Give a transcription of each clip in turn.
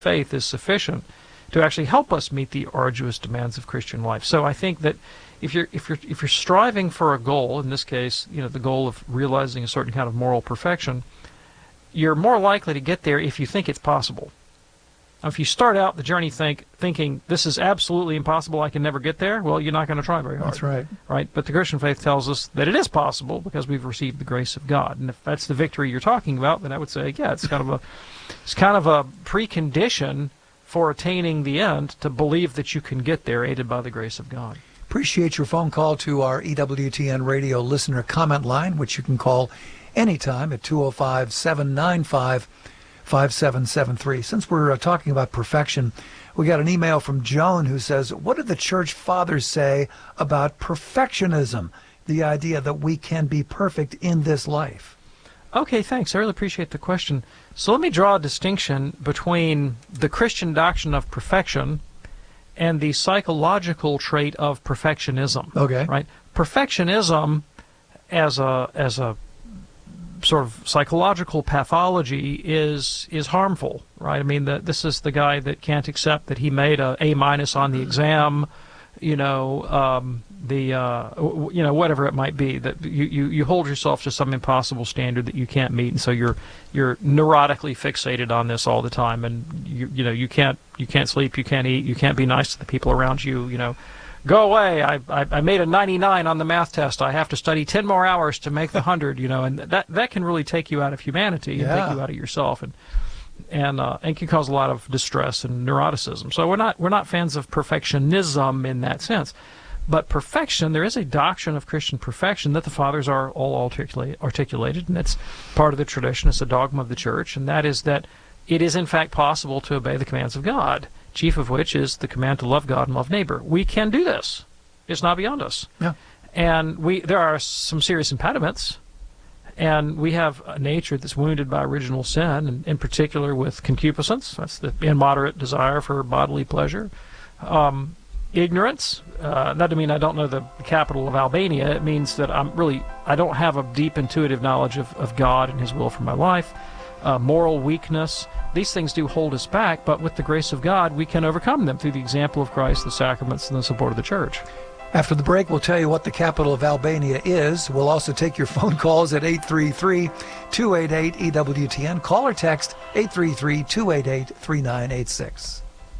faith is sufficient to actually help us meet the arduous demands of Christian life. So I think that if you're striving for a goal, in this case, the goal of realizing a certain kind of moral perfection, you're more likely to get there if you think it's possible. Now, if you start out the journey thinking this is absolutely impossible, I can never get there, well, you're not going to try very hard. That's right. Right? But the Christian faith tells us that it is possible because we've received the grace of God. And if that's the victory you're talking about, then I would say, yeah, it's kind of a precondition for attaining the end to believe that you can get there aided by the grace of God. Appreciate your phone call to our EWTN radio listener comment line, which you can call anytime at 205-795-5773. Since we're talking about perfection, we got an email from Joan who says, what did the church fathers say about perfectionism, the idea that we can be perfect in this life? Okay, thanks. I really appreciate the question. So let me draw a distinction between the Christian doctrine of perfection and the psychological trait of perfectionism. Okay. Right? Perfectionism as a sort of psychological pathology is harmful, right? I mean, this is the guy that can't accept that he made a A- on the exam, whatever it might be, that you hold yourself to some impossible standard that you can't meet, and so you're neurotically fixated on this all the time, and you can't sleep, you can't eat, you can't be nice to the people around you. Go away! I made a 99 on the math test. I have to study 10 more hours to make the 100. And that can really take you out of humanity and take you out of yourself, and can cause a lot of distress and neuroticism. So we're not fans of perfectionism in that sense. But perfection, there is a doctrine of Christian perfection that the fathers are all articulated, and it's part of the tradition. It's a dogma of the church, and that is that it is in fact possible to obey the commands of God, chief of which is the command to love God and love neighbor. We can do this. It's not beyond us. Yeah. And there are some serious impediments, and we have a nature that's wounded by original sin, and in particular with concupiscence. That's the immoderate desire for bodily pleasure. Ignorance. That doesn't mean I don't know the capital of Albania. It means that I don't have a deep intuitive knowledge of God and His will for my life. Moral weakness. These things do hold us back, but with the grace of God, we can overcome them through the example of Christ, the sacraments, and the support of the church. After the break, we'll tell you what the capital of Albania is. We'll also take your phone calls at 833-288-EWTN. Call or text 833-288-3986.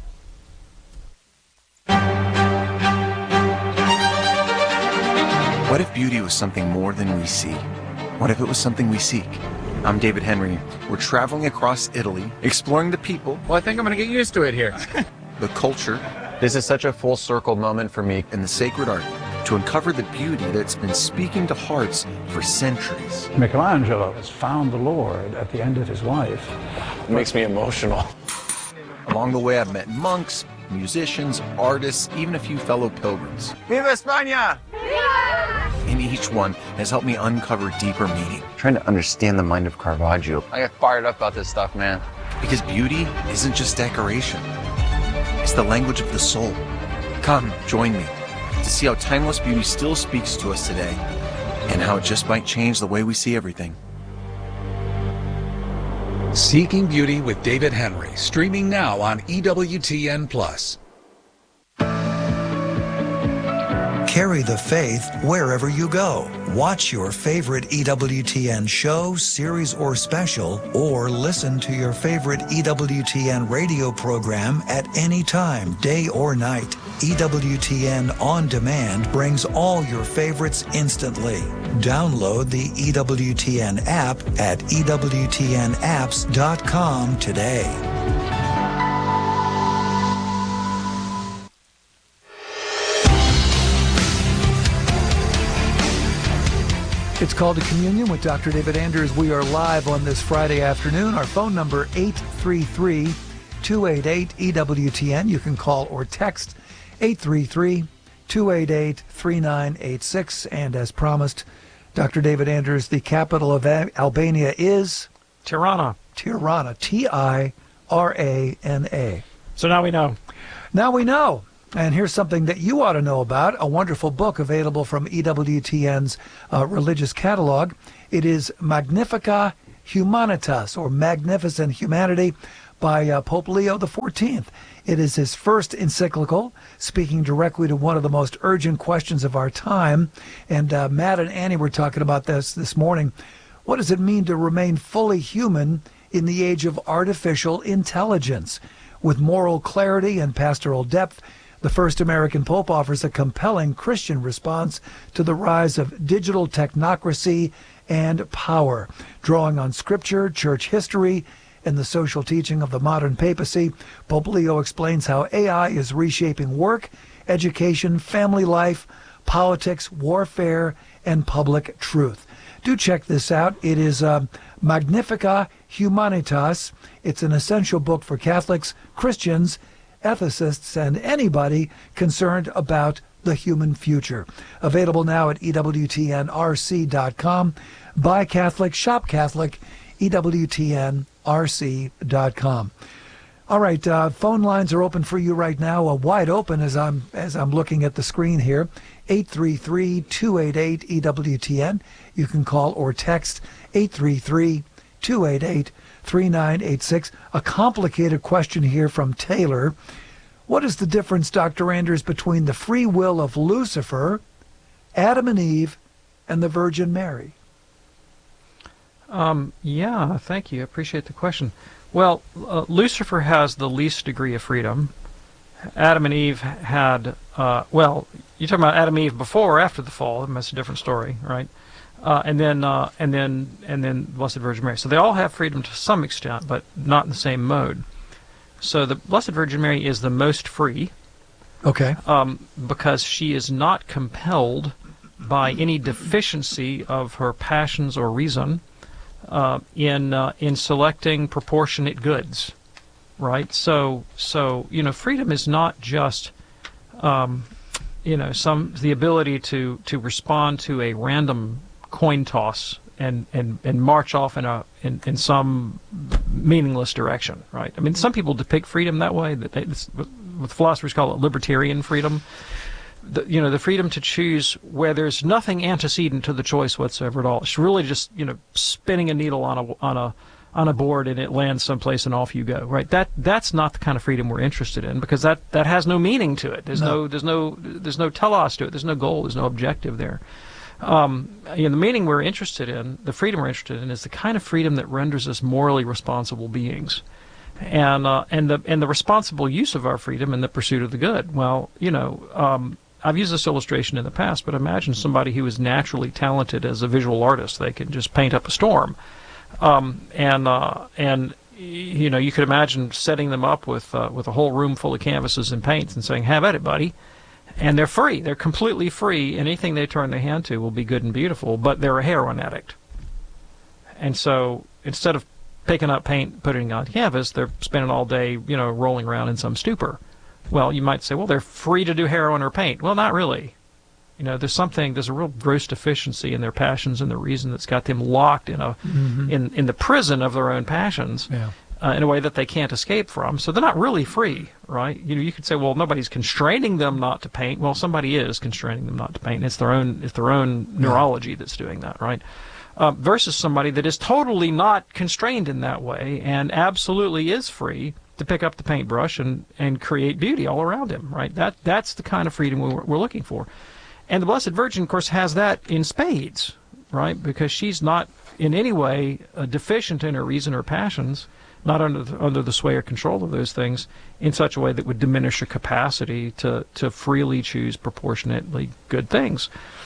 What if beauty was something more than we see? What if it was something we seek? I'm David Henry. We're traveling across Italy, exploring the people. Well, I think I'm going to get used to it here. The culture. This is such a full circle moment for me. And the sacred art to uncover the beauty that's been speaking to hearts for centuries. Michelangelo has found the Lord at the end of his life. It makes me emotional. Along the way, I've met monks, musicians, artists, even a few fellow pilgrims. Viva España! And each one has helped me uncover deeper meaning. Trying to understand the mind of Caravaggio. I get fired up about this stuff, man. Because beauty isn't just decoration. It's the language of the soul. Come, join me to see how timeless beauty still speaks to us today and how it just might change the way we see everything. Seeking Beauty with David Henry, streaming now on EWTN+. Carry the faith wherever you go. Watch your favorite EWTN show, series, or special, or listen to your favorite EWTN radio program at any time, day or night. EWTN On Demand brings all your favorites instantly. Download the EWTN app at EWTNapps.com today. It's called to Communion with Dr. David Anders. We are live on this Friday afternoon. Our phone number, 833-288-EWTN. You can call or text 833-288-3986. And as promised, Dr. David Anders, the capital of Albania is? Tirana. Tirana. Tirana. So now we know. Now we know. And here's something that you ought to know about, a wonderful book available from EWTN's religious catalog. It is Magnifica Humanitas, or Magnificent Humanity, by Pope Leo XIV. It is his first encyclical, speaking directly to one of the most urgent questions of our time. And Matt and Annie were talking about this morning. What does it mean to remain fully human in the age of artificial intelligence? With moral clarity and pastoral depth, the first American Pope offers a compelling Christian response to the rise of digital technocracy and power. Drawing on Scripture, church history, and the social teaching of the modern papacy, Pope Leo explains how AI is reshaping work, education, family life, politics, warfare, and public truth. Do check this out. It is Magnifica Humanitas. It's an essential book for Catholics, Christians, ethicists, and anybody concerned about the human future. Available now at EWTNRC.com. Buy Catholic, shop Catholic, EWTNRC.com. All right, phone lines are open for you right now, wide open as I'm looking at the screen here. 833-288-EWTN. You can call or text 833-288-3986. A complicated question here from Taylor. What is the difference, Dr. Anders, between the free will of Lucifer, Adam and Eve, and the Virgin Mary? Yeah, thank you. I appreciate the question. Well, Lucifer has the least degree of freedom. Adam and Eve had, well, you're talking about Adam and Eve before or after the fall. That's a different story, right? And then Blessed Virgin Mary. So they all have freedom to some extent, but not in the same mode. So the Blessed Virgin Mary is the most free. Okay. Because she is not compelled by any deficiency of her passions or reason in selecting proportionate goods, right? So freedom is not just the ability to respond to a random coin toss and march off in some meaningless direction, right? I mean, some people depict freedom that way. What philosophers call it libertarian freedom. The freedom to choose where there's nothing antecedent to the choice whatsoever at all. It's really just spinning a needle on a board and it lands someplace and off you go, right? That's not the kind of freedom we're interested in, because that has no meaning to it. There's no telos to it. There's no goal. There's no objective there. The meaning we're interested in, the freedom we're interested in, is the kind of freedom that renders us morally responsible beings, and the responsible use of our freedom in the pursuit of the good. Well, I've used this illustration in the past, but imagine somebody who is naturally talented as a visual artist. They can just paint up a storm. You could imagine setting them up with a whole room full of canvases and paints and saying, have at it, buddy. And they're free. They're completely free. Anything they turn their hand to will be good and beautiful, but they're a heroin addict. And so instead of picking up paint, putting it on canvas, they're spending all day, rolling around in some stupor. Well, you might say, well, they're free to do heroin or paint. Well, not really. There's a real gross deficiency in their passions and the reason that's got them locked in in the prison of their own passions, in a way that they can't escape from. So they're not really free, right? You could say, well, nobody's constraining them not to paint. Well, somebody is constraining them not to paint. It's their own neurology that's doing that, right? Versus somebody that is totally not constrained in that way and absolutely is free to pick up the paintbrush and create beauty all around him, right? That's the kind of freedom we're looking for. And the Blessed Virgin, of course, has that in spades, right? Because she's not in any way deficient in her reason or passions, not under the sway or control of those things in such a way that would diminish her capacity to freely choose proportionately good things.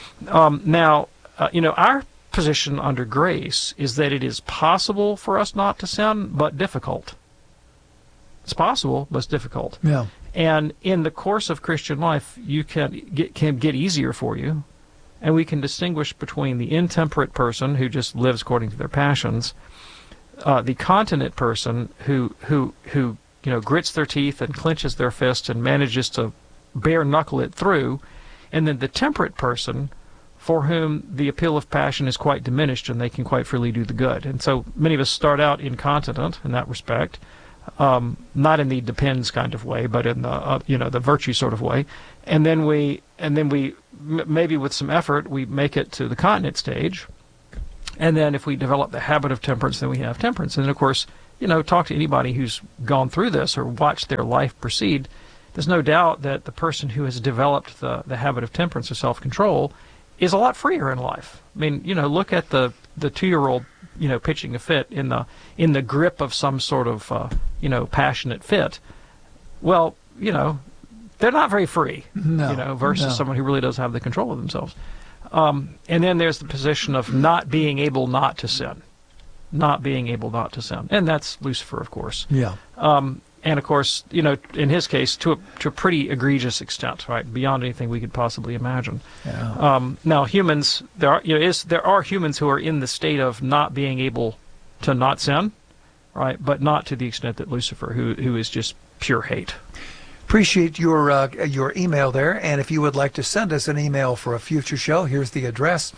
Our position under grace is that it is possible for us not to sin, but difficult. It's possible, but it's difficult. Yeah. And in the course of Christian life, you can get easier for you, and we can distinguish between the intemperate person who just lives according to their passions, the continent person who grits their teeth and clenches their fist and manages to bare knuckle it through, and then the temperate person for whom the appeal of passion is quite diminished and they can quite freely do the good. And so many of us start out incontinent in that respect. Not in the depends kind of way, but in the virtue sort of way, and then we maybe with some effort we make it to the continent stage, and then if we develop the habit of temperance, then we have temperance, and then of course talk to anybody who's gone through this or watched their life proceed. There's no doubt that the person who has developed the habit of temperance or self-control is a lot freer in life. I mean, look at the 2-year-old, pitching a fit in the grip of some sort of, passionate fit. Well, they're not very free, versus someone who really does have the control of themselves. And then there's the position of not being able not to sin. Not being able not to sin. And that's Lucifer, of course. Yeah. And of course, in his case, to a pretty egregious extent, right, beyond anything we could possibly imagine. Yeah. Now, humans, there are humans who are in the state of not being able to not sin, right, but not to the extent that Lucifer, who is just pure hate. Appreciate your email there, and if you would like to send us an email for a future show, here's the address: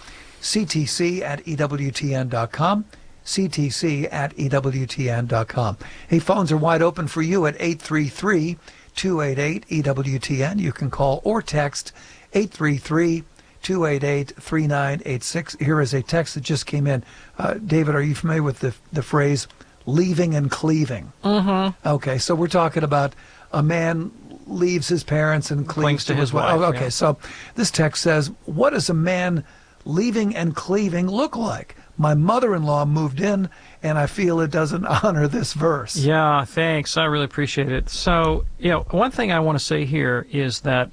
ctc@ewtn.com. ctc@ewtn.com. Hey, phones are wide open for you at 833-288-EWTN. You can call or text 833-288-3986. Here is a text that just came in. David, are you familiar with the phrase leaving and cleaving? Mm-hmm. Okay, so we're talking about a man leaves his parents and clings to his wife. Okay, yeah. So this text says, what does a man leaving and cleaving look like? My mother-in-law moved in, and I feel it doesn't honor this verse. Yeah, thanks. I really appreciate it. So, one thing I want to say here is that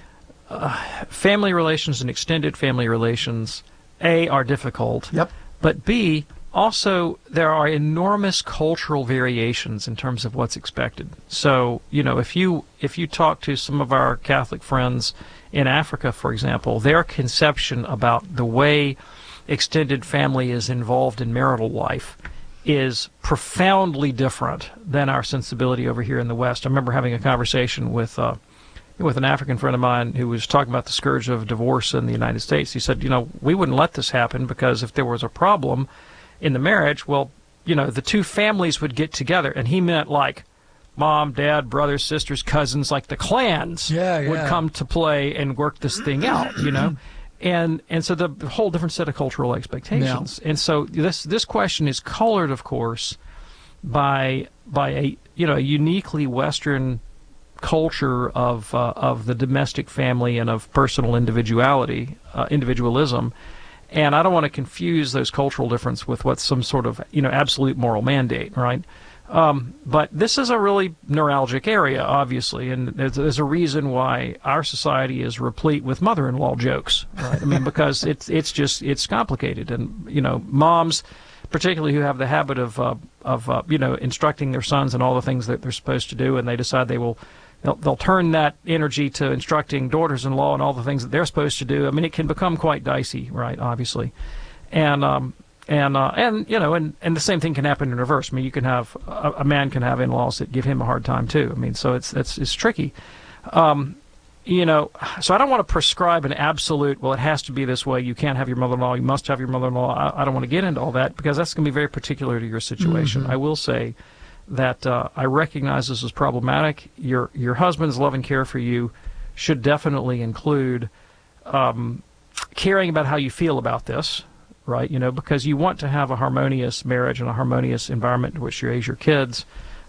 family relations and extended family relations, A, are difficult. Yep. But B, also, there are enormous cultural variations in terms of what's expected. So, if you talk to some of our Catholic friends in Africa, for example, their conception about the way extended family is involved in marital life is profoundly different than our sensibility over here in the West. I remember having a conversation with an African friend of mine who was talking about the scourge of divorce in the United States. He said, we wouldn't let this happen because if there was a problem in the marriage, well, the two families would get together, and he meant like mom, dad, brothers, sisters, cousins, like the clans would come to play and work this thing out, And so the whole different set of cultural expectations. Yeah. And so this question is colored, of course, by a uniquely Western culture of the domestic family and of personal individualism. And I don't want to confuse those cultural differences with what's some sort of absolute moral mandate, right? But this is a really neuralgic area, obviously, and there's a reason why our society is replete with mother-in-law jokes, right? I mean, because it's complicated, and moms, particularly who have the habit of instructing their sons in all the things that they're supposed to do, and they decide they'll turn that energy to instructing daughters-in-law and all the things that they're supposed to do. I mean, it can become quite dicey, right? Obviously, and the same thing can happen in reverse. I mean, you can have a man can have in-laws that give him a hard time too. I mean, so it's tricky. So I don't want to prescribe an absolute, well, it has to be this way. You can't have your mother-in-law. You must have your mother-in-law. I don't want to get into all that because that's going to be very particular to your situation. Mm-hmm. I will say that I recognize this is problematic. Your husband's love and care for you should definitely include caring about how you feel about this. Right, because you want to have a harmonious marriage and a harmonious environment in which you raise your kids,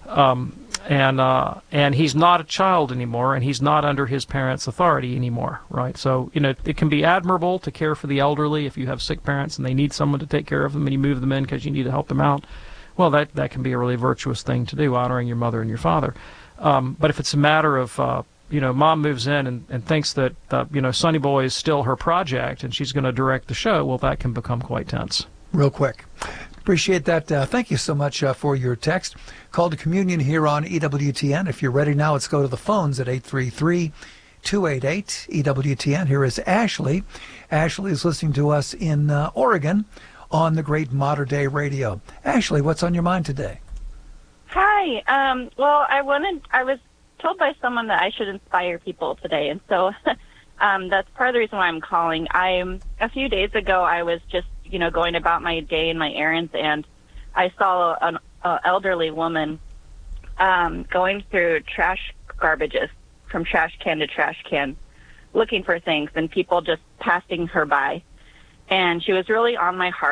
and he's not a child anymore, and he's not under his parents' authority anymore, right? So it can be admirable to care for the elderly if you have sick parents and they need someone to take care of them, and you move them in because you need to help them out. Well, that can be a really virtuous thing to do, honoring your mother and your father. But if it's a matter of mom moves in and thinks that, Sonny Boy is still her project and she's going to direct the show, well, that can become quite tense. Real quick. Appreciate that. Thank you so much for your text. Call to communion here on EWTN. If you're ready now, let's go to the phones at 833-288-EWTN. Here is Ashley. Ashley is listening to us in Oregon on the Great Modern Day Radio. Ashley, what's on your mind today? Hi. Well, I was told by someone that I should inspire people today, and so that's part of the reason why I'm calling. A few days ago, I was just going about my day and my errands, and I saw an elderly woman going through trash garbages from trash can to trash can, looking for things, and people just passing her by. And she was really on my heart,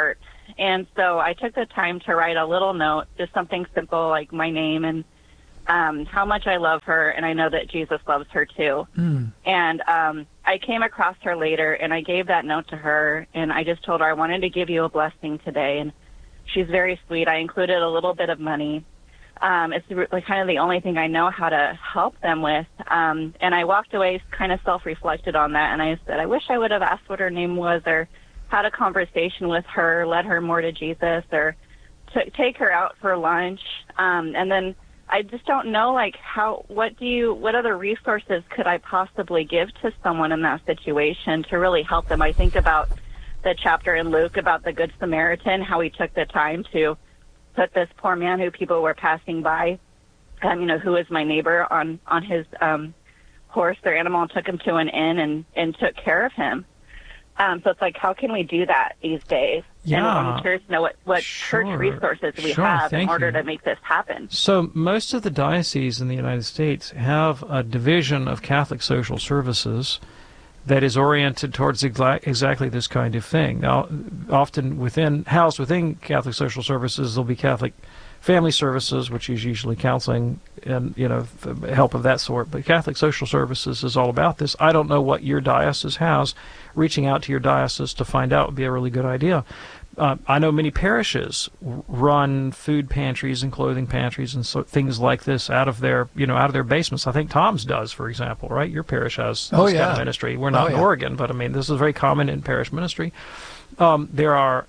And so I took the time to write a little note, just something simple like my name and how much I love her, and I know that Jesus loves her too. And I came across her later, and I gave that note to her, and I just told her I wanted to give you a blessing today. And she's very sweet. I included a little bit of money. It's like kind of the only thing I know how to help them with. And I walked away kind of self-reflected on that, and I said, I wish I would have asked what her name was, or had a conversation with her, led her more to Jesus, or take her out for lunch. And then I just don't know, like, what other resources could I possibly give to someone in that situation to really help them? I think about the chapter in Luke about the Good Samaritan, how he took the time to put this poor man who people were passing by, who was my neighbor, on his horse, their animal, and took him to an inn and took care of him. So it's like, how can we do that these days? Yeah. And I'm curious to know what church resources we have in order to make this happen. So most of the dioceses in the United States have a division of Catholic social services that is oriented towards exactly this kind of thing. Now, often housed within Catholic social services, there'll be Catholic family services, which is usually counseling and help of that sort. But Catholic social services is all about this. I don't know what your diocese has. Reaching out to your diocese to find out would be a really good idea. I know many parishes run food pantries and clothing pantries and things like this out of their basements. I think Tom's does, for example, right? Your parish has this kind of ministry. We're not in Oregon, but I mean, this is very common in parish ministry. There are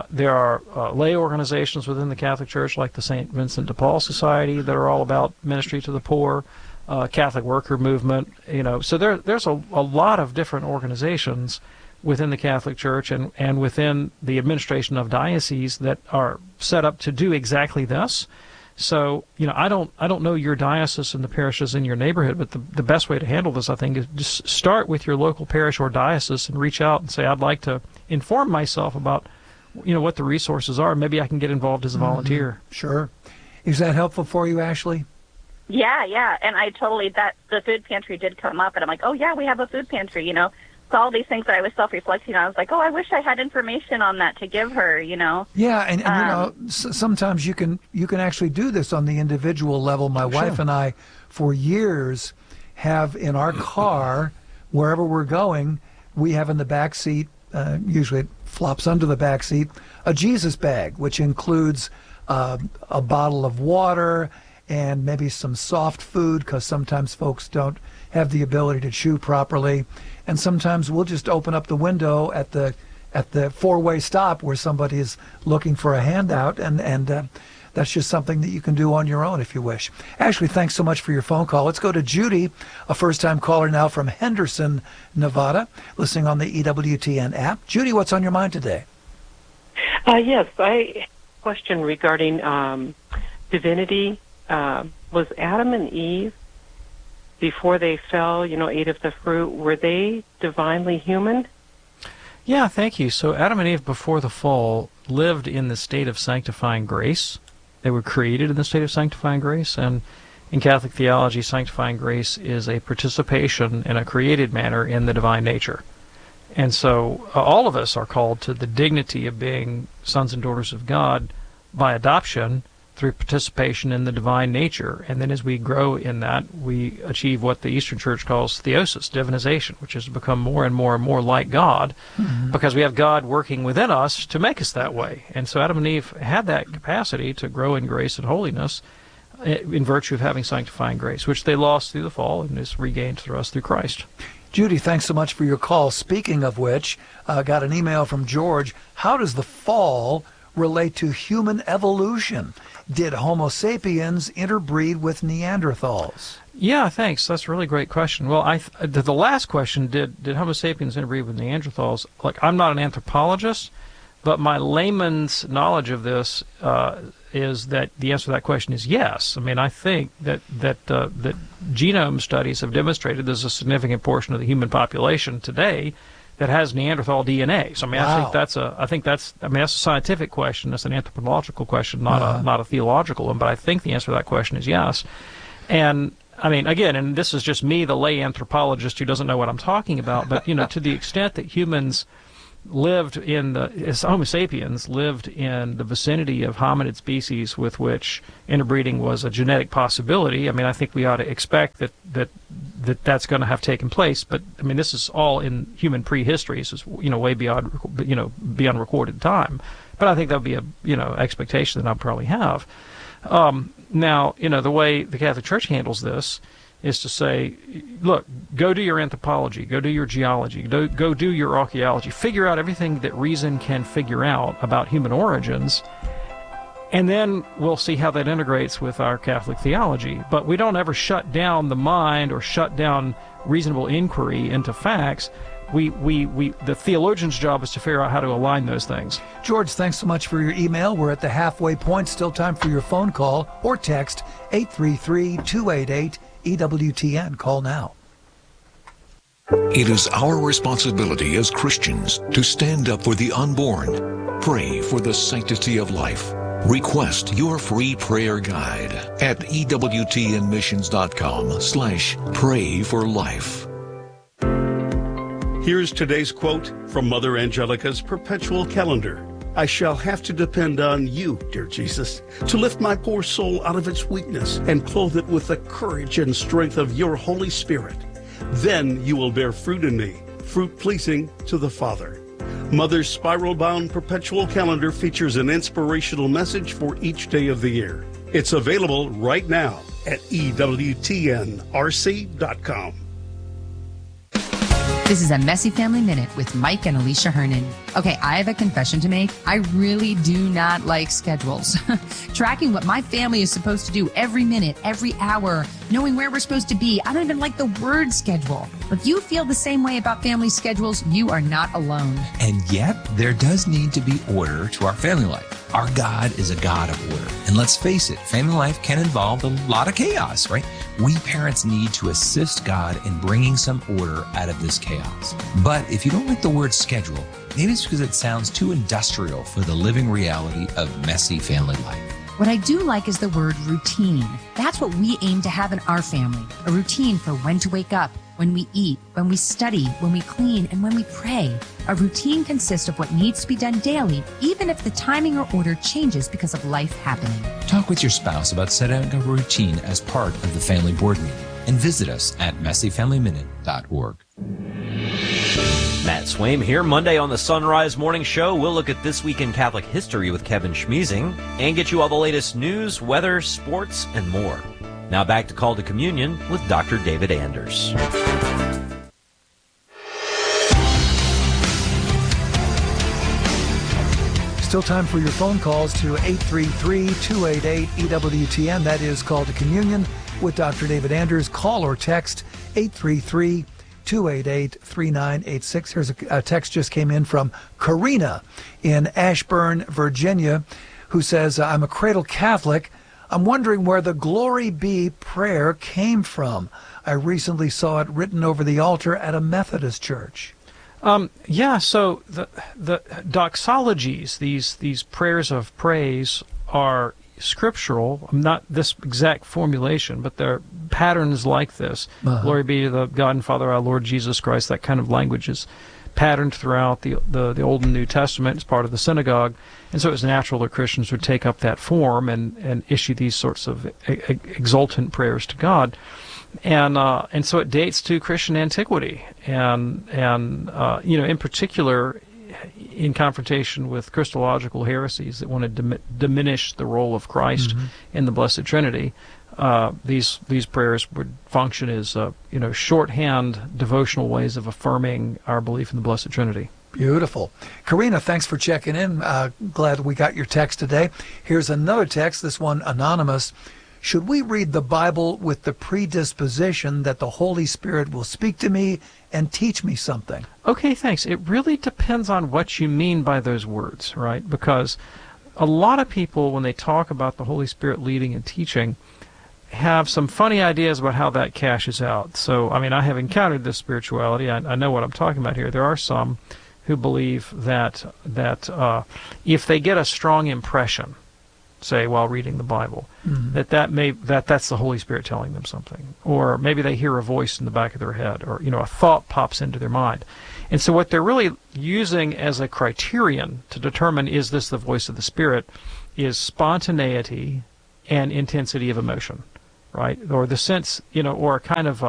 lay organizations within the Catholic Church, like the St. Vincent de Paul Society, that are all about ministry to the poor. Catholic Worker Movement, So there's a lot of different organizations within the Catholic Church and within the administration of dioceses that are set up to do exactly this. So, I don't know your diocese and the parishes in your neighborhood, but the best way to handle this, I think, is just start with your local parish or diocese and reach out and say, I'd like to inform myself about, what the resources are. Maybe I can get involved as a volunteer. Sure. Is that helpful for you, Ashley? Yeah. And I totally, the food pantry did come up, and I'm like, oh, yeah, we have a food pantry, So all these things that I was self-reflecting on, I was like, oh, I wish I had information on that to give her, Yeah, and sometimes you can actually do this on the individual level. My wife and I, for years, have in our car, wherever we're going, we have in the back seat, usually it flops under the back seat, a Jesus bag, which includes a bottle of water and maybe some soft food, because sometimes folks don't have the ability to chew properly. And sometimes we'll just open up the window at the four-way stop where somebody is looking for a handout, and that's just something that you can do on your own if you wish. Ashley, thanks so much for your phone call. Let's go to Judy, a first-time caller now from Henderson, Nevada, listening on the EWTN app. Judy, what's on your mind today? Yes, I have a question regarding divinity. Was Adam and Eve, before they fell, ate of the fruit, were they divinely human? Yeah, thank you. So Adam and Eve, before the fall, lived in the state of sanctifying grace. They were created in the state of sanctifying grace, and in Catholic theology, sanctifying grace is a participation in a created manner in the divine nature. And so all of us are called to the dignity of being sons and daughters of God by adoption, through participation in the divine nature. And then as we grow in that, we achieve what the Eastern Church calls theosis, divinization, which is to become more and more and more like God, because we have God working within us to make us that way. And so Adam and Eve had that capacity to grow in grace and holiness in virtue of having sanctifying grace, which they lost through the fall and is regained through us through Christ. Judy, thanks so much for your call. Speaking of which, got an email from George. How does the fall relate to human evolution? Did Homo sapiens interbreed with Neanderthals? Yeah, thanks. That's a really great question. Well, the last question, did Homo sapiens interbreed with Neanderthals? Like, I'm not an anthropologist, but my layman's knowledge of this is that the answer to that question is yes. I mean, I think that genome studies have demonstrated there's a significant portion of the human population today that has Neanderthal DNA. So I mean, wow. I think that's a scientific question. That's an anthropological question, not a theological one. But I think the answer to that question is yes. And I mean, again, and this is just me, the lay anthropologist who doesn't know what I'm talking about. But to the extent that humans lived as Homo sapiens lived in the vicinity of hominid species with which interbreeding was a genetic possibility, I mean, I think we ought to expect that's going to have taken place. But I mean, this is all in human prehistory. This is way beyond beyond recorded time. But I think that would be a expectation that I'll probably have. Now, the way the Catholic Church handles this is to say, look, go do your anthropology, go do your geology, go do your archaeology, figure out everything that reason can figure out about human origins, and then we'll see how that integrates with our Catholic theology. But we don't ever shut down the mind or shut down reasonable inquiry into facts. The theologian's job is to figure out how to align those things. George, thanks so much for your email. We're at the halfway point. Still time for your phone call or text 833-288-EWTN. Call now. It is our responsibility as Christians to stand up for the unborn, pray for the sanctity of life. Request your free prayer guide at EWTNmissions.com/pray-for-life. Here's today's quote from Mother Angelica's perpetual calendar. I shall have to depend on you, dear Jesus, to lift my poor soul out of its weakness and clothe it with the courage and strength of your Holy Spirit. Then you will bear fruit in me, fruit pleasing to the Father. Mother's spiral-bound perpetual calendar features an inspirational message for each day of the year. It's available right now at EWTNRC.com. This is a Messy Family Minute with Mike and Alicia Hernan. Okay, I have a confession to make. I really do not like schedules. Tracking what my family is supposed to do every minute, every hour, knowing where we're supposed to be. I don't even like the word schedule. If you feel the same way about family schedules, you are not alone. And yet, there does need to be order to our family life. Our God is a God of order. And let's face it, family life can involve a lot of chaos, right? We parents need to assist God in bringing some order out of this chaos. But if you don't like the word schedule, maybe it's because it sounds too industrial for the living reality of messy family life. What I do like is the word routine. That's what we aim to have in our family. A routine for when to wake up, when we eat, when we study, when we clean, and when we pray. A routine consists of what needs to be done daily, even if the timing or order changes because of life happening. Talk with your spouse about setting a routine as part of the family board meeting, and visit us at messyfamilyminute.org. Matt Swaim here. Monday on the Sunrise Morning Show, we'll look at This Week in Catholic History with Kevin Schmiesing and get you all the latest news, weather, sports, and more. Now back to Call to Communion with Dr. David Anders. Still time for your phone calls to 833-288-EWTN. That is Call to Communion with Dr. David Anders. Call or text 833-288-3986. Here's a text just came in from Karina in Ashburn, Virginia, who says, I'm a cradle Catholic. I'm wondering where the Glory Be prayer came from. I recently saw it written over the altar at a Methodist church. So the doxologies, these prayers of praise, are scriptural. Not this exact formulation, but they're patterns like this. Glory be to the God and Father, our Lord Jesus Christ. That kind of language is patterned throughout the Old and New Testament. It's part of the synagogue. And so it was natural that Christians would take up that form and issue these sorts of exultant prayers to God. And so it dates to Christian antiquity. And in particular, in confrontation with Christological heresies that want to diminish the role of Christ in the Blessed Trinity, these prayers would function as shorthand devotional ways of affirming our belief in the Blessed Trinity. Beautiful. Karina, thanks for checking in. Glad we got your text today. Here's another text, this one anonymous. Should we read the Bible with the predisposition that the Holy Spirit will speak to me and teach me something? Okay, thanks. It really depends on what you mean by those words, right? Because a lot of people, when they talk about the Holy Spirit leading and teaching, have some funny ideas about how that cashes out. So, I mean, I have encountered this spirituality. I know what I'm talking about here. There are some who believe that if they get a strong impression, say, while reading the Bible, that's the Holy Spirit telling them something. Or maybe they hear a voice in the back of their head, or a thought pops into their mind. And so what they're really using as a criterion to determine is this the voice of the Spirit is spontaneity and intensity of emotion, right? Or the sense, or kind of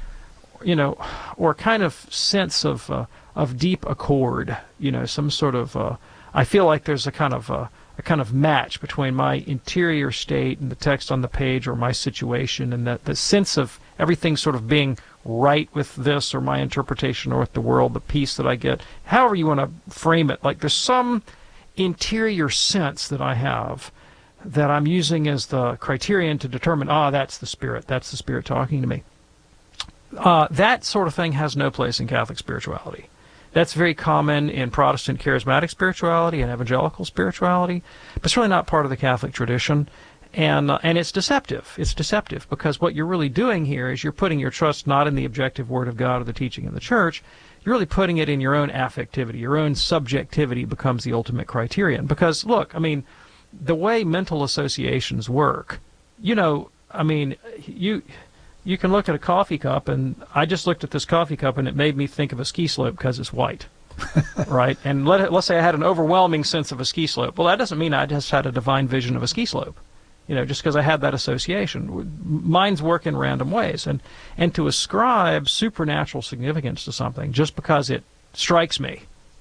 sense of deep accord, some sort of I feel like there's a kind of match between my interior state and the text on the page, or my situation, and that the sense of everything sort of being right with this, or my interpretation, or with the world, the peace that I get, however you want to frame it. Like there's some interior sense that I have that I'm using as the criterion to determine, that's the Spirit talking to me. That sort of thing has no place in Catholic spirituality. That's very common in Protestant charismatic spirituality and evangelical spirituality, but it's really not part of the Catholic tradition, and it's deceptive. It's deceptive because what you're really doing here is you're putting your trust not in the objective Word of God or the teaching of the Church. You're really putting it in your own affectivity. Your own subjectivity becomes the ultimate criterion. Because, look, I mean, the way mental associations work, you can look at a coffee cup, and I just looked at this coffee cup, and it made me think of a ski slope because it's white, right? And let's say I had an overwhelming sense of a ski slope. Well, that doesn't mean I just had a divine vision of a ski slope, just because I had that association. Minds work in random ways, and to ascribe supernatural significance to something just because it strikes me,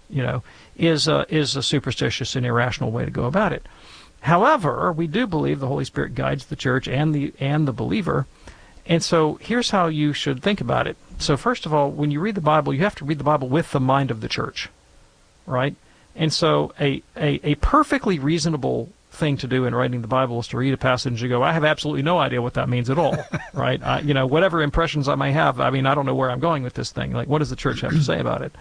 is a superstitious and irrational way to go about it. However, we do believe the Holy Spirit guides the Church and the believer. And so here's how you should think about it. So first of all, when you read the Bible, you have to read the Bible with the mind of the Church, right? And so a perfectly reasonable thing to do in writing the Bible is to read a passage and go, I have absolutely no idea what that means at all, right? Whatever impressions I may have, I don't know where I'm going with this thing. Like, what does the Church have to say about it?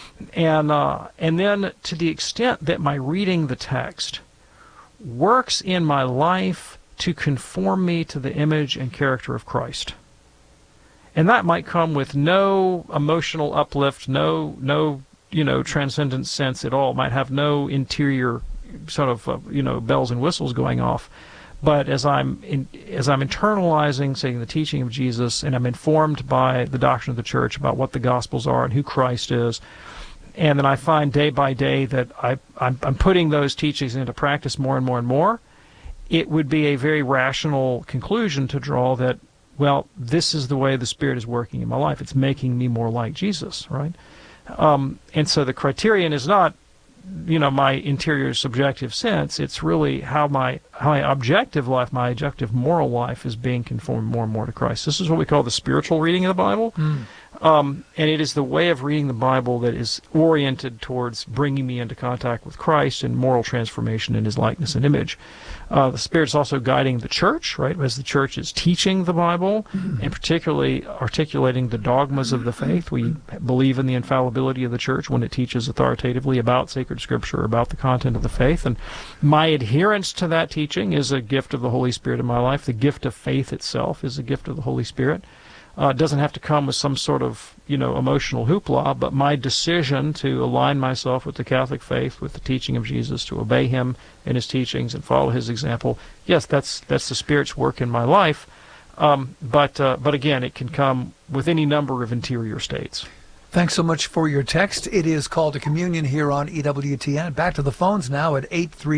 And then to the extent that my reading the text works in my life to conform me to the image and character of Christ. And that might come with no emotional uplift, no transcendent sense at all. It might have no interior sort of bells and whistles going off. But as I'm internalizing, say, the teaching of Jesus, and I'm informed by the doctrine of the Church about what the Gospels are and who Christ is, and then I find day by day that I'm putting those teachings into practice more and more and more, it would be a very rational conclusion to draw that, well, this is the way the Spirit is working in my life. It's making me more like Jesus, right? And so the criterion is not, my interior subjective sense. It's really how my objective life, my objective moral life is being conformed more and more to Christ. This is what we call the spiritual reading of the Bible. And it is the way of reading the Bible that is oriented towards bringing me into contact with Christ and moral transformation in His likeness and image. The Spirit's also guiding the Church, right, as the Church is teaching the Bible, and particularly articulating the dogmas of the faith. We believe in the infallibility of the Church when it teaches authoritatively about sacred Scripture, about the content of the faith. And my adherence to that teaching is a gift of the Holy Spirit in my life. The gift of faith itself is a gift of the Holy Spirit. It doesn't have to come with some sort of, emotional hoopla, but my decision to align myself with the Catholic faith, with the teaching of Jesus, to obey Him in His teachings and follow His example, yes, that's the Spirit's work in my life. But again, it can come with any number of interior states. Thanks so much for your text. It is Call to Communion here on EWTN. Back to the phones now at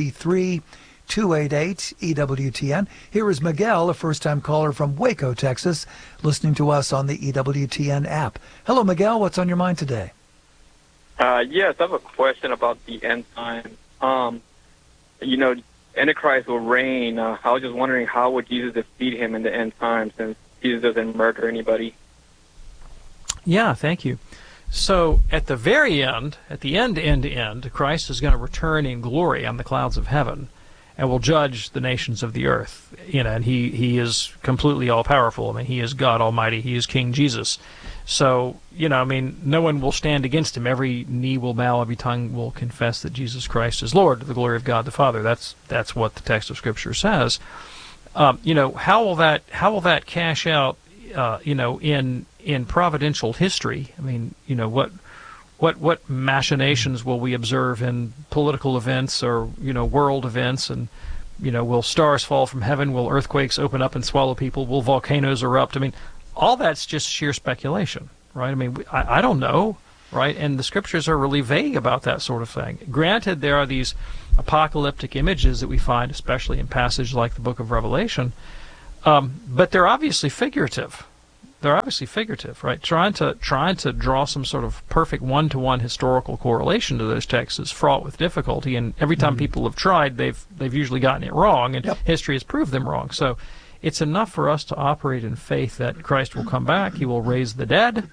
833-288-EWTN. Here is Miguel, a first-time caller from Waco, Texas, listening to us on the EWTN app. Hello, Miguel. What's on your mind today? Yes, I have a question about the end time. Antichrist will reign. I was just wondering, how would Jesus defeat him in the end time, since Jesus doesn't murder anybody? Yeah, thank you. So at the very end, at the end, Christ is going to return in glory on the clouds of heaven and will judge the nations of the earth. And he is completely all-powerful. He is God Almighty. He is King Jesus. So, no one will stand against Him. Every knee will bow, every tongue will confess that Jesus Christ is Lord, to the glory of God the Father. That's what the text of Scripture says. How will that cash out, in providential history? What machinations will we observe in political events or world events, and will stars fall from heaven? Will earthquakes open up and swallow people? Will volcanoes erupt? I mean, all that's just sheer speculation, right? I mean, I don't know, right? And the scriptures are really vague about that sort of thing. Granted, there are these apocalyptic images that we find, especially in passages like the book of Revelation, but they're obviously figurative. They're obviously figurative, right? Trying to draw some sort of perfect one-to-one historical correlation to those texts is fraught with difficulty, and every time people have tried, they've usually gotten it wrong, and history has proved them wrong. So it's enough for us to operate in faith that Christ will come back, he will raise the dead,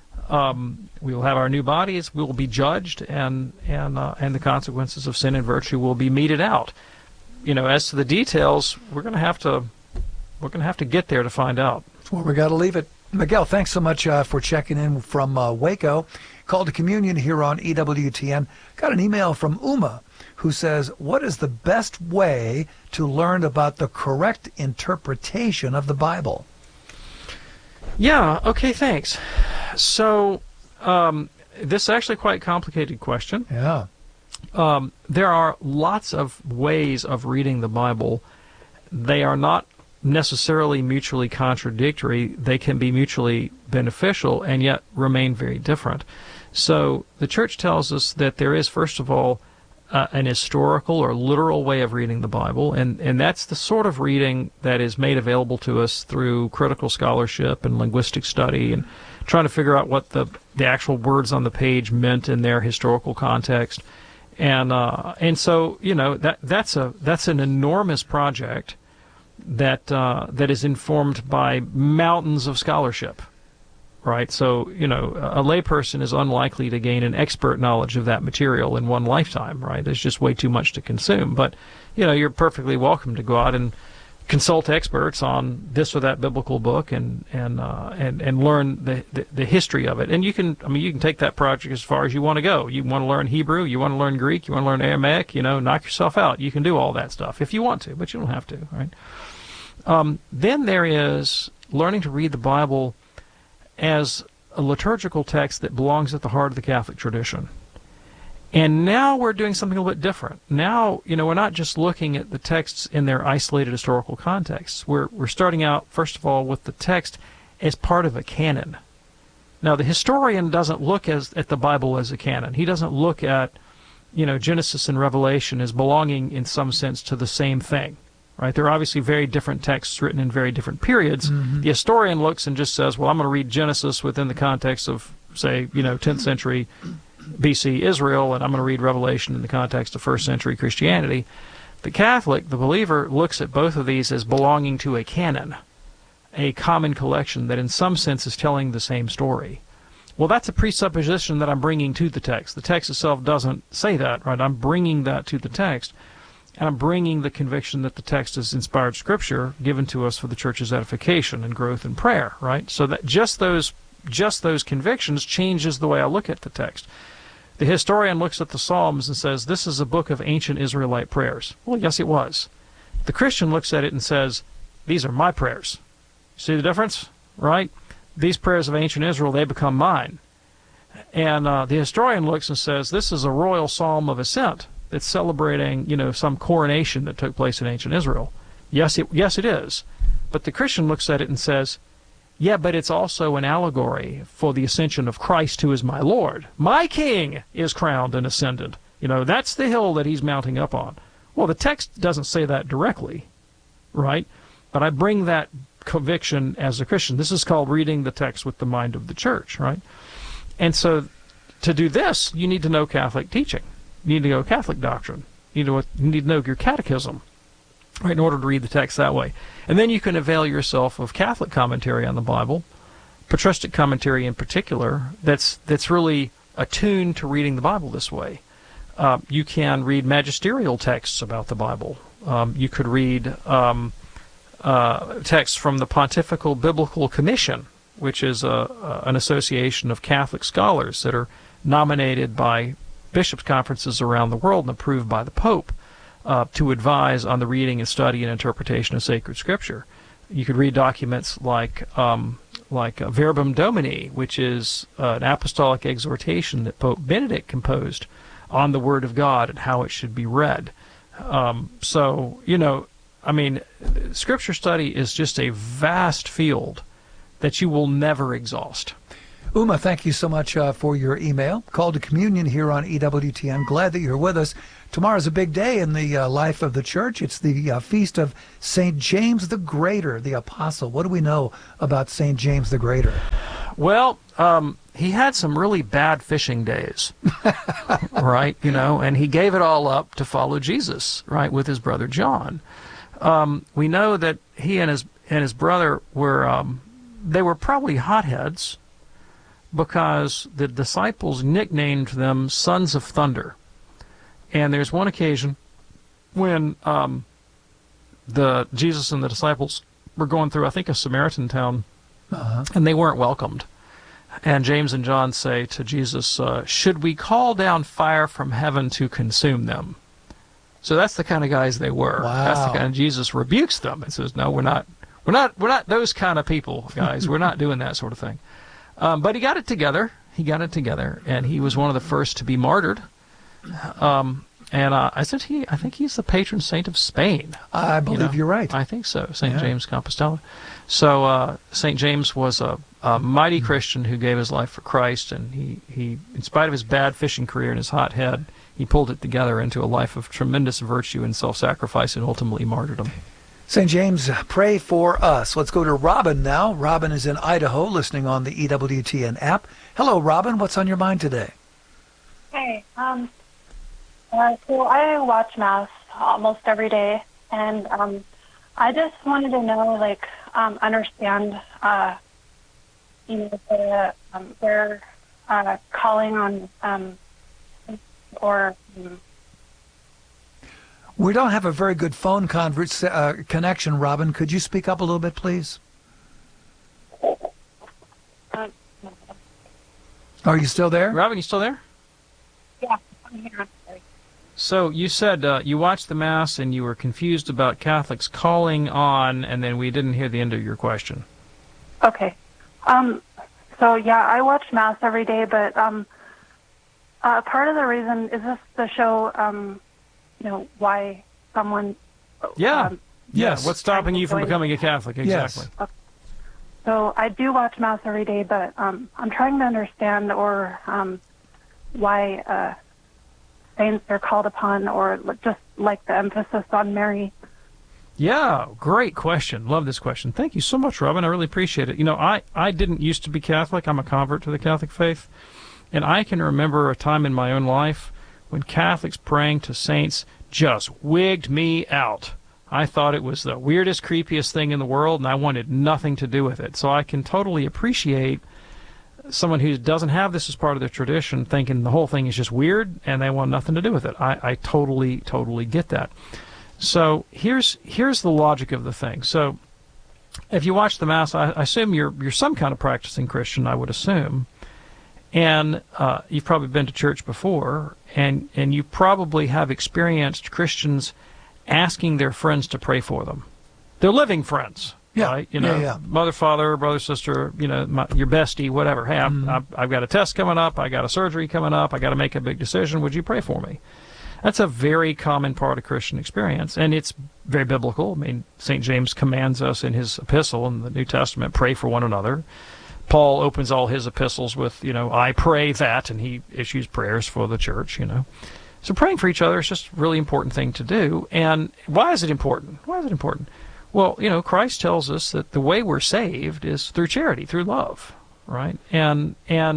we will have our new bodies, we will be judged, and the consequences of sin and virtue will be meted out. As to the details, we're going to have to get there to find out. That's where we got to leave it. Miguel, thanks so much for checking in from Waco. Call to Communion here on EWTN. Got an email from Uma who says, what is the best way to learn about the correct interpretation of the Bible? Yeah, okay, thanks. So, this is actually quite a complicated question. Yeah. There are lots of ways of reading the Bible. They are not necessarily mutually contradictory. They can be mutually beneficial and yet remain very different. So the church tells us that there is, first of all, an historical or literal way of reading the Bible, and that's the sort of reading that is made available to us through critical scholarship and linguistic study and trying to figure out what the actual words on the page meant in their historical context. And so, that's an enormous project that is informed by mountains of scholarship, right? So, a layperson is unlikely to gain an expert knowledge of that material in one lifetime, right? There's just way too much to consume. But, you're perfectly welcome to go out and consult experts on this or that biblical book and learn the history of it. And you can take that project as far as you want to go. You want to learn Hebrew, you want to learn Greek, you want to learn Aramaic, knock yourself out. You can do all that stuff if you want to, but you don't have to, right? Then there is learning to read the Bible as a liturgical text that belongs at the heart of the Catholic tradition. And now we're doing something a little bit different. Now, we're not just looking at the texts in their isolated historical contexts. We're starting out, first of all, with the text as part of a canon. Now, the historian doesn't look at the Bible as a canon. He doesn't look at, Genesis and Revelation as belonging in some sense to the same thing. Right? They're obviously very different texts written in very different periods. Mm-hmm. The historian looks and just says, well, I'm going to read Genesis within the context of, say, 10th century BC Israel, and I'm going to read Revelation in the context of 1st century Christianity. The Catholic, the believer, looks at both of these as belonging to a canon, a common collection that in some sense is telling the same story. Well, that's a presupposition that I'm bringing to the text. The text itself doesn't say that, right? I'm bringing that to the text. And I'm bringing the conviction that the text is inspired Scripture given to us for the church's edification and growth in prayer, right? So that just those convictions changes the way I look at the text. The historian looks at the Psalms and says, this is a book of ancient Israelite prayers. Well, yes, it was. The Christian looks at it and says, these are my prayers. See the difference, right? These prayers of ancient Israel, they become mine. And the historian looks and says, this is a royal psalm of ascent. It's celebrating, some coronation that took place in ancient Israel. Yes, it is. But the Christian looks at it and says, yeah, but it's also an allegory for the ascension of Christ, who is my Lord. My King is crowned and ascended. That's the hill that he's mounting up on. Well, the text doesn't say that directly, right? But I bring that conviction as a Christian. This is called reading the text with the mind of the church, right? And so to do this, you need to know Catholic teaching. You need to know Catholic doctrine. You need to know your catechism, right, in order to read the text that way. And then you can avail yourself of Catholic commentary on the Bible, patristic commentary in particular, that's really attuned to reading the Bible this way. You can read magisterial texts about the Bible. You could read texts from the Pontifical Biblical Commission, which is an association of Catholic scholars that are nominated by bishops' conferences around the world and approved by the Pope to advise on the reading and study and interpretation of sacred Scripture. You could read documents like Verbum Domini, which is an apostolic exhortation that Pope Benedict composed on the Word of God and how it should be read. So, you know, I mean, Scripture study is just a vast field that you will never exhaust. Uma, thank you so much for your email. Call to Communion here on EWTN. Glad that you're with us. Tomorrow's a big day in the life of the church. It's the feast of St. James the Greater, the Apostle. What do we know about St. James the Greater? Well, he had some really bad fishing days, right? You know, and he gave it all up to follow Jesus, right, with his brother John. We know that he and his brother were they were probably hotheads, because the disciples nicknamed them Sons of Thunder. And there's one occasion when Jesus and the disciples were going through, I think, a Samaritan town, and they weren't welcomed. And James and John say to Jesus, should we call down fire from heaven to consume them? So that's the kind of guys they were. Wow. That's the kind of, Jesus rebukes them and says, no, we're not those kind of people, guys. We're not doing that sort of thing. But he got it together. And he was one of the first to be martyred. I think he's the patron saint of Spain. I believe you're right. I think so, St. James Compostela. So St. James was a mighty Christian who gave his life for Christ, and he, in spite of his bad fishing career and his hot head, he pulled it together into a life of tremendous virtue and self-sacrifice and ultimately martyrdom. St. James, pray for us. Let's go to Robin now. Robin is in Idaho, listening on the EWTN app. Hello, Robin. What's on your mind today? Hey, so I watch Mass almost every day, and I just wanted to know, understand, their calling on, We don't have a very good phone connection, Robin. Could you speak up a little bit, please? Are you still there? Robin, you still there? Yeah, I'm here. So you said you watched the Mass and you were confused about Catholics calling on, and then we didn't hear the end of your question. Okay. So, yeah, I watch Mass every day, but part of the reason is this the show, why someone... Yes. What's stopping you from becoming a Catholic? Exactly. Yes. So I do watch Mass every day, but I'm trying to understand why saints are called upon, or just like the emphasis on Mary. Yeah, great question. Love this question. Thank you so much, Robin. I really appreciate it. You know, I didn't used to be Catholic. I'm a convert to the Catholic faith. And I can remember a time in my own life when Catholics praying to saints just wigged me out. I thought it was the weirdest, creepiest thing in the world, and I wanted nothing to do with it. So I can totally appreciate someone who doesn't have this as part of their tradition thinking the whole thing is just weird and they want nothing to do with it. I totally get that. So here's the logic of the thing. So if you watch the Mass, I assume you're some kind of practicing Christian, I would assume. And you've probably been to church before, and you probably have experienced Christians asking their friends to pray for them. They're living friends, right? Mother, father, brother, sister, your bestie, whatever. Hey, I've got a test coming up. I got a surgery coming up. I got to make a big decision. Would you pray for me? That's a very common part of Christian experience, and it's very biblical. I mean, St. James commands us in his epistle in the New Testament, pray for one another. Paul opens all his epistles with, I pray that, and he issues prayers for the church, So praying for each other is just a really important thing to do. And why is it important? Well, Christ tells us that the way we're saved is through charity, through love, right? And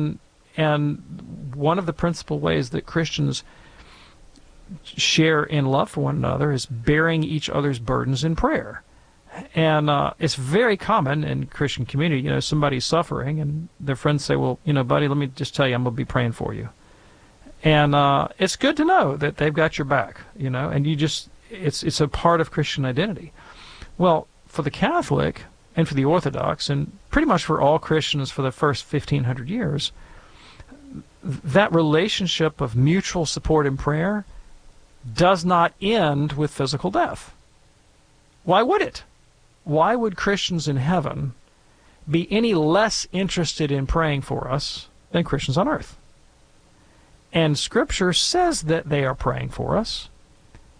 one of the principal ways that Christians share in love for one another is bearing each other's burdens in prayer. And it's very common in Christian community, somebody's suffering and their friends say, well, buddy, let me just tell you, I'm going to be praying for you. And it's good to know that they've got your back, and it's a part of Christian identity. Well, for the Catholic and for the Orthodox, and pretty much for all Christians for the first 1,500 years, that relationship of mutual support in prayer does not end with physical death. Why would it? Why would Christians in heaven be any less interested in praying for us than Christians on earth? And Scripture says that they are praying for us.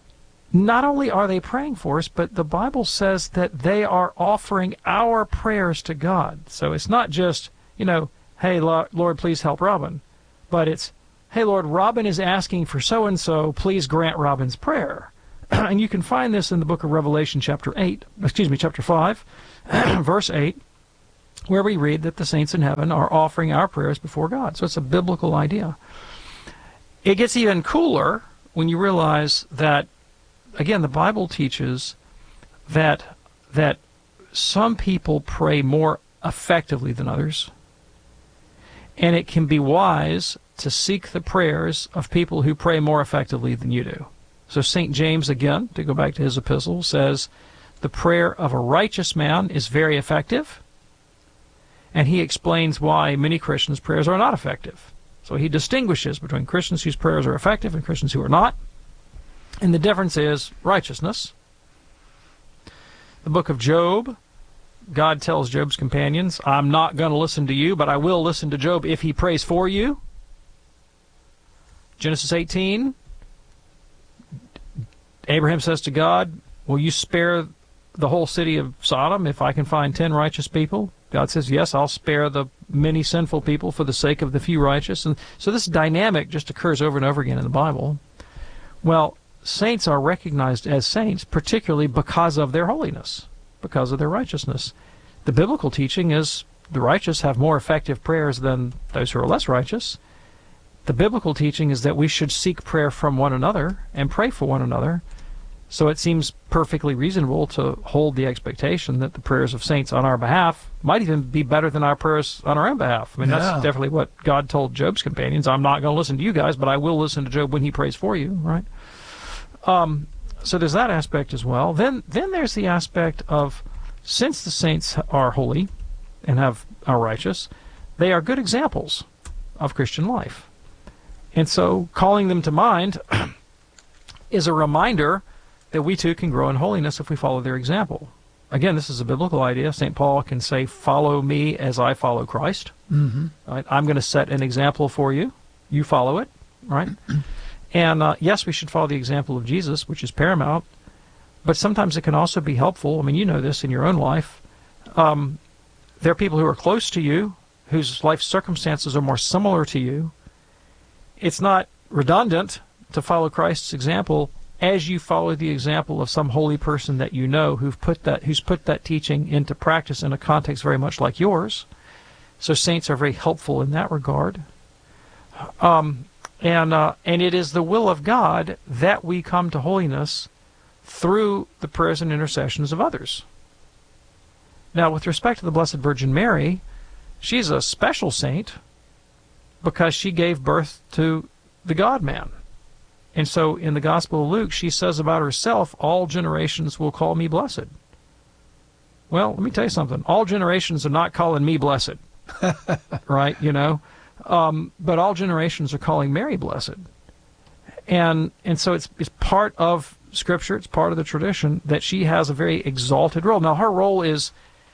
not only are they praying for us, but the Bible says that they are offering our prayers to God. So it's not just, hey, Lord, please help Robin, but it's, hey, Lord, Robin is asking for so-and-so, please grant Robin's prayer. And you can find this in the book of Revelation chapter 5, verse 8, where we read that the saints in heaven are offering our prayers before God. So it's a biblical idea. It gets even cooler when you realize that, again, the Bible teaches that some people pray more effectively than others, and it can be wise to seek the prayers of people who pray more effectively than you do. So St. James, again, to go back to his epistle, says, the prayer of a righteous man is very effective, and he explains why many Christians' prayers are not effective. So he distinguishes between Christians whose prayers are effective and Christians who are not. And the difference is righteousness. The book of Job, God tells Job's companions, I'm not going to listen to you, but I will listen to Job if he prays for you. Genesis 18, Abraham says to God, will you spare the whole city of Sodom if I can find 10 righteous people? God says, yes, I'll spare the many sinful people for the sake of the few righteous. And so this dynamic just occurs over and over again in the Bible. Well, saints are recognized as saints, particularly because of their holiness, because of their righteousness. The biblical teaching is the righteous have more effective prayers than those who are less righteous. The biblical teaching is that we should seek prayer from one another and pray for one another. So it seems perfectly reasonable to hold the expectation that the prayers of saints on our behalf might even be better than our prayers on our own behalf. I mean, that's definitely what God told Job's companions. I'm not going to listen to you guys, but I will listen to Job when he prays for you, right? So there's that aspect as well. Then there's the aspect of, since the saints are holy and are righteous, they are good examples of Christian life. And so calling them to mind is a reminder that we too can grow in holiness if we follow their example. Again, this is a biblical idea. St. Paul can say, follow me as I follow Christ. Mm-hmm. Right? I'm going to set an example for you. You follow it, right? And yes, we should follow the example of Jesus, which is paramount, but sometimes it can also be helpful. I mean, you know this in your own life. There are people who are close to you, whose life circumstances are more similar to you. It's not redundant to follow Christ's example as you follow the example of some holy person that you know who's put that teaching into practice in a context very much like yours. So saints are very helpful in that regard. And it is the will of God that we come to holiness through the prayers and intercessions of others. Now, with respect to the Blessed Virgin Mary, she's a special saint because she gave birth to the God-man. And so in the Gospel of Luke, she says about herself, all generations will call me blessed. Well, let me tell you something. All generations are not calling me blessed, right? But all generations are calling Mary blessed. And so it's part of Scripture, it's part of the tradition that she has a very exalted role. Now, her role is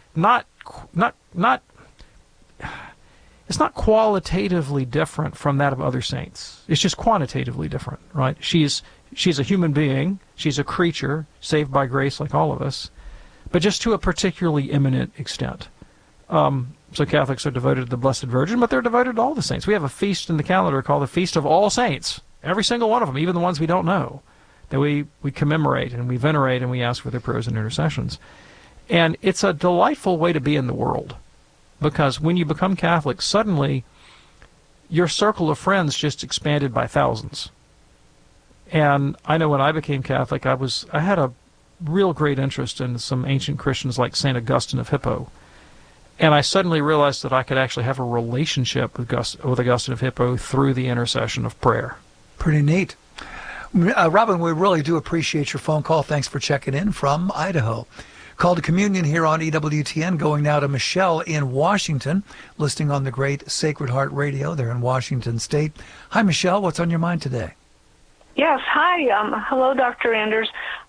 it's not qualitatively different from that of other saints. It's just quantitatively different, right? She's a human being. She's a creature saved by grace like all of us, but just to a particularly eminent extent. So Catholics are devoted to the Blessed Virgin, but they're devoted to all the saints. We have a feast in the calendar called the Feast of All Saints. Every single one of them, even the ones we don't know, that we commemorate and we venerate and we ask for their prayers and intercessions. And it's a delightful way to be in the world. Because when you become Catholic, suddenly your circle of friends just expanded by thousands. And I know when I became Catholic, I had a real great interest in some ancient Christians like St. Augustine of Hippo. And I suddenly realized that I could actually have a relationship with Augustine of Hippo through the intercession of prayer. Pretty neat. Robin, we really do appreciate your phone call. Thanks for checking in from Idaho. Call to Communion here on EWTN, going now to Michelle in Washington, listening on the great Sacred Heart Radio there in Washington State. Hi, Michelle. What's on your mind today? Yes. Hi. Hello, Dr. Anders.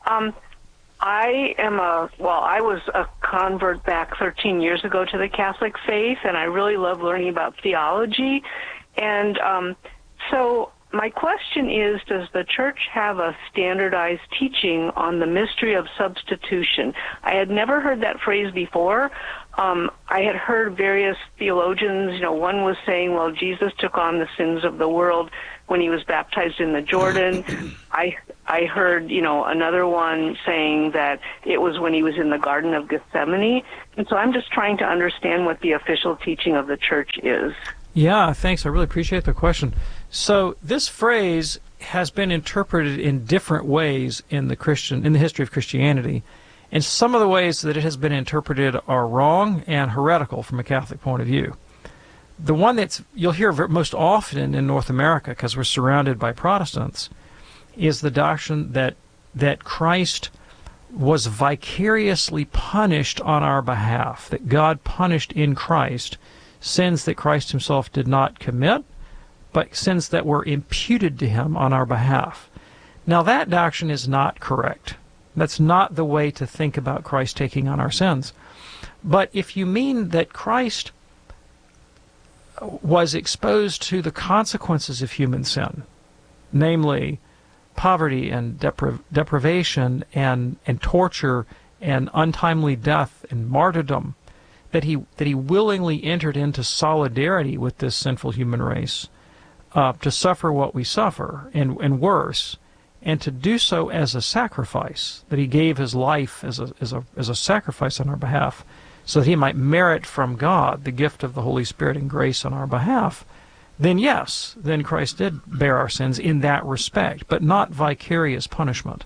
I was a convert back 13 years ago to the Catholic faith, and I really love learning about theology. And so my question is, does the church have a standardized teaching on the mystery of substitution? I had never heard that phrase before. I had heard various theologians, one was saying, well, Jesus took on the sins of the world when he was baptized in the Jordan. I heard, another one saying that it was when he was in the Garden of Gethsemane. And so I'm just trying to understand what the official teaching of the church is. Yeah, thanks. I really appreciate the question. So this phrase has been interpreted in different ways in the history of Christianity. And some of the ways that it has been interpreted are wrong and heretical from a Catholic point of view. The one you'll hear most often in North America, because we're surrounded by Protestants, is the doctrine that Christ was vicariously punished on our behalf, that God punished in Christ sins that Christ himself did not commit, but sins that were imputed to him on our behalf. Now that doctrine is not correct. That's not the way to think about Christ taking on our sins. But if you mean that Christ was exposed to the consequences of human sin, namely poverty and deprivation and torture and untimely death and martyrdom, that he willingly entered into solidarity with this sinful human race to suffer what we suffer and worse, and to do so as a sacrifice, that he gave his life as a sacrifice on our behalf, so that he might merit from God the gift of the Holy Spirit and grace on our behalf, then yes, then Christ did bear our sins in that respect, but not vicarious punishment.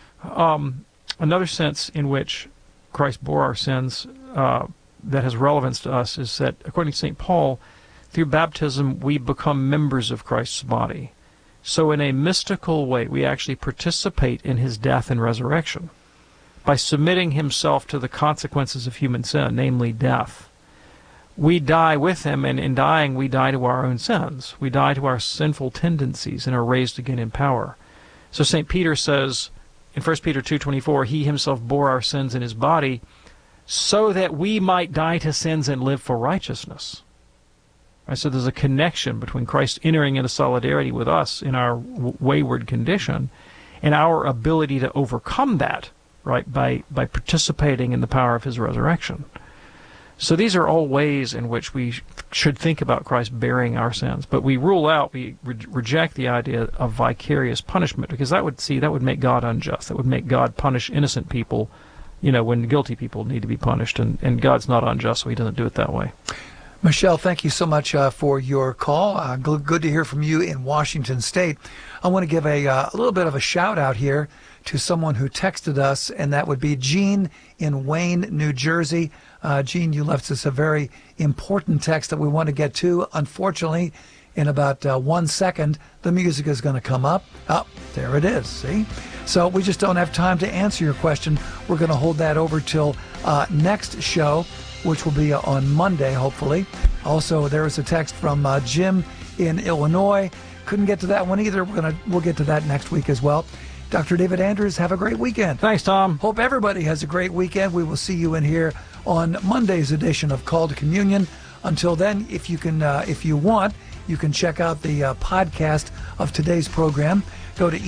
Another sense in which Christ bore our sins that has relevance to us is that, according to St. Paul, through baptism we become members of Christ's body. So in a mystical way, we actually participate in his death and resurrection by submitting himself to the consequences of human sin, namely death. We die with him, and in dying we die to our own sins. We die to our sinful tendencies and are raised again in power. So St. Peter says in 1 Peter 2:24, he himself bore our sins in his body so that we might die to sins and live for righteousness. Right, so there's a connection between Christ entering into solidarity with us in our wayward condition and our ability to overcome that, right, by participating in the power of his resurrection. So these are all ways in which we should think about Christ bearing our sins. But we reject the idea of vicarious punishment, because that would make God unjust. That would make God punish innocent people, when guilty people need to be punished. And God's not unjust, so he doesn't do it that way. Michelle, thank you so much for your call. Good to hear from you in Washington State. I want to give a little bit of a shout out here to someone who texted us, and that would be Jean in Wayne, New Jersey. Jean, you left us a very important text that we want to get to. Unfortunately, in about 1 second, the music is going to come up. Oh, there it is, see? So we just don't have time to answer your question. We're going to hold that over till next show, which will be on Monday, hopefully. Also, there was a text from Jim in Illinois. Couldn't get to that one either. We'll get to that next week as well. Dr. David Anders, have a great weekend. Thanks, Tom. Hope everybody has a great weekend. We will see you in here on Monday's edition of Call to Communion. Until then, if you want, you can check out the podcast of today's program. Go to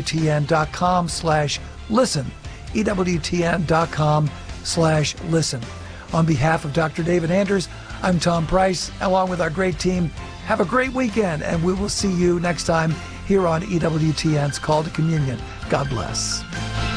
EWTN.com/listen. EWTN.com/listen. On behalf of Dr. David Anders, I'm Tom Price, along with our great team. Have a great weekend, and we will see you next time here on EWTN's Call to Communion. God bless.